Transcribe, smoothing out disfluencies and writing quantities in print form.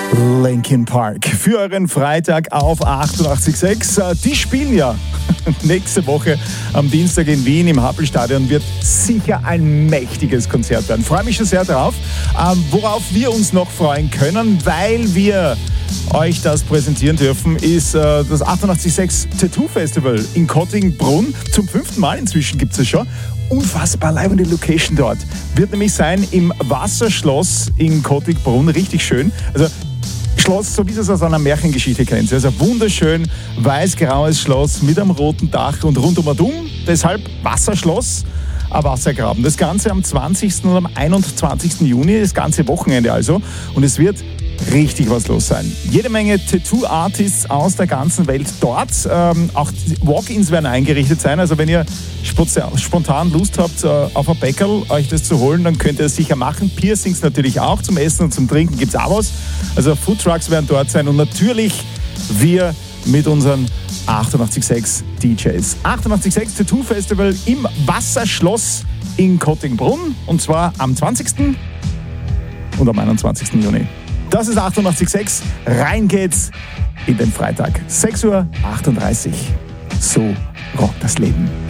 Linkin Park für euren Freitag auf 88.6. Die spielen ja nächste Woche am Dienstag in Wien im Happelstadion. Wird sicher ein mächtiges Konzert werden. Freue mich schon sehr drauf. Worauf wir uns noch freuen können, weil wir euch das präsentieren dürfen, ist das 88.6 Tattoo Festival in Kottingbrunn. Zum 5. Mal inzwischen gibt es es schon. Unfassbar leibende Location dort. Wird nämlich sein im Wasserschloss in Kottingbrunn. Richtig schön. Also Schloss, so wie ihr es aus einer Märchengeschichte kennt. Also wunderschön, weiß-graues Schloss mit einem roten Dach und rundum und deshalb Wasserschloss, ein Wassergraben. Das Ganze am 20. und am 21. Juni, das ganze Wochenende also. Und es wird richtig was los sein. Jede Menge Tattoo-Artists aus der ganzen Welt dort. Auch Walk-ins werden eingerichtet sein. Also wenn ihr spontan Lust habt, auf ein Bäckerl euch das zu holen, dann könnt ihr es sicher machen. Piercings natürlich auch. Zum Essen und zum Trinken gibt es auch was. Also Foodtrucks werden dort sein. Und natürlich wir mit unseren 88.6 DJs. 88.6 Tattoo Festival im Wasserschloss in Kottingbrunn. Und zwar am 20. und am 21. Juni. Das ist 88.6. Rein geht's in den Freitag. 6:38 Uhr. So rockt das Leben.